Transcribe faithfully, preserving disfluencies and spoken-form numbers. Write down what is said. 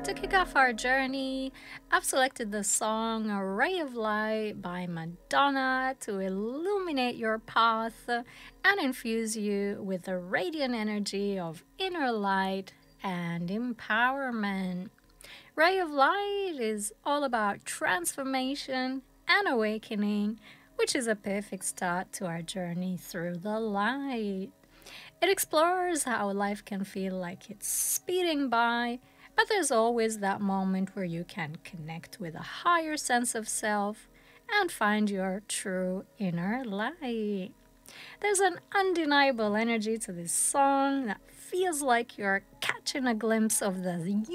To kick off our journey, I've selected the song A Ray of Light by Madonna to illuminate your path and infuse you with the radiant energy of inner light and empowerment. Ray of Light is all about transformation and awakening, which is a perfect start to our journey through the light. It explores how life can feel like it's speeding by, but there's always that moment where you can connect with a higher sense of self and find your true inner light. There's an undeniable energy to this song that feels like you're catching a glimpse of the